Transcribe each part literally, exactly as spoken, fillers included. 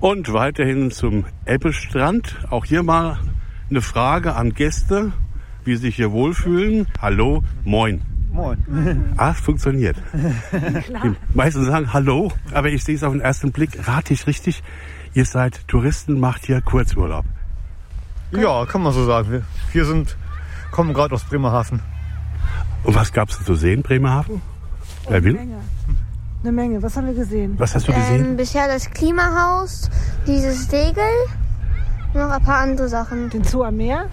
Und weiterhin zum Ebbestrand. Auch hier mal eine Frage an Gäste, wie sie sich hier wohlfühlen. Hallo, moin. Moin. Ah, es funktioniert. Die meisten sagen Hallo, aber ich sehe es auf den ersten Blick. Rate ich richtig? Ihr seid Touristen, macht hier Kurzurlaub. Ja, kann man so sagen. Wir, wir sind, kommen gerade aus Bremerhaven. Und was gab es zu sehen, Bremerhaven? Oh, Wer will? Eine Menge. Eine Menge. Was haben wir gesehen? Was hast du gesehen? Ähm, bisher das Klimahaus, dieses Segel, noch ein paar andere Sachen. Den Zoo am Meer?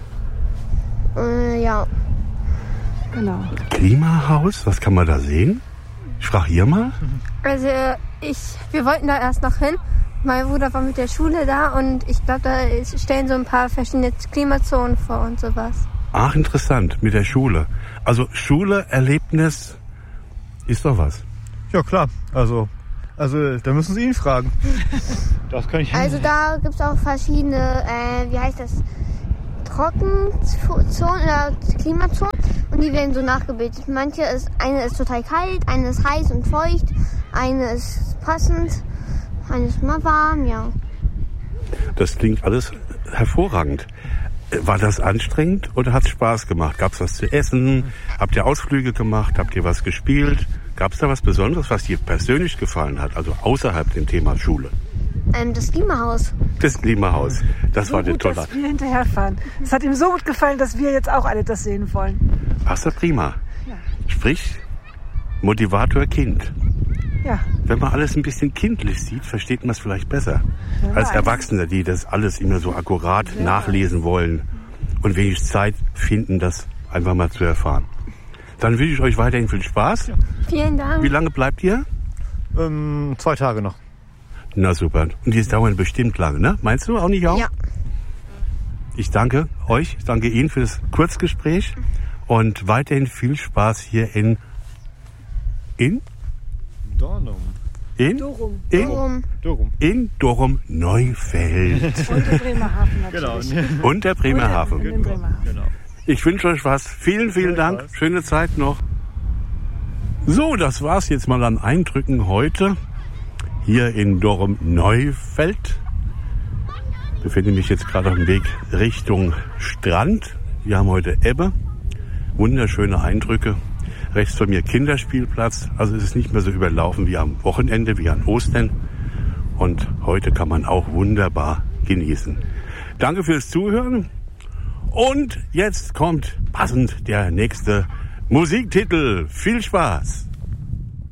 Äh, ja. Genau. Klimahaus, was kann man da sehen? Ich frage hier mal. Also ich, wir wollten da erst noch hin. Mein Bruder war mit der Schule da und ich glaube, da stellen so ein paar verschiedene Klimazonen vor und sowas. Ach, interessant, mit der Schule. Also Schule, Erlebnis, ist doch was. Ja, klar. Also, also da müssen Sie ihn fragen. Das kann ich Also da gibt es auch verschiedene, äh, wie heißt das, Trockenzonen oder Klimazonen und die werden so nachgebildet. Manche ist, eine ist total kalt, eine ist heiß und feucht, eine ist passend, eine ist mal warm, ja. Das klingt alles hervorragend. War das anstrengend oder hat es Spaß gemacht? Gab es was zu essen? Habt ihr Ausflüge gemacht? Habt ihr was gespielt? Gab es da was Besonderes, was dir persönlich gefallen hat, also außerhalb dem Thema Schule? Ähm, das Klimahaus. Das Klimahaus, das So war eine gut, tolle. dass wir hinterherfahren. Es hat ihm so gut gefallen, dass wir jetzt auch alle das sehen wollen. Ach, ist ja prima. Ja. Sprich, Motivator Kind. Ja. Wenn man alles ein bisschen kindlich sieht, versteht man es vielleicht besser. Ja, Als weiß. Erwachsene, die das alles immer so akkurat Ja. nachlesen wollen und wenig Zeit finden, das einfach mal zu erfahren. Dann wünsche ich euch weiterhin viel Spaß. Vielen Dank. Wie lange bleibt ihr? Ähm, zwei Tage noch. Na super. Und die dauern bestimmt lange, ne? Meinst du auch nicht auch? Ja. Ich danke euch, ich danke Ihnen für das Kurzgespräch und weiterhin viel Spaß hier in in Dornum. in Dorum. in Warum? Dorum. in Dorum Neufeld Und in Bremerhaven natürlich. Genau. und der Bremerhaven. Und in Bremerhaven. Genau. Ich wünsche euch was. Vielen, vielen Dank. Schöne Zeit noch. So, das war's jetzt mal an Eindrücken heute hier in Dorum Neufeld. Ich befinde mich jetzt gerade auf dem Weg Richtung Strand. Wir haben heute Ebbe. Wunderschöne Eindrücke. Rechts von mir Kinderspielplatz. Also es ist nicht mehr so überlaufen wie am Wochenende, wie an Ostern. Und heute kann man auch wunderbar genießen. Danke fürs Zuhören. Und jetzt kommt passend der nächste Musiktitel. Viel Spaß!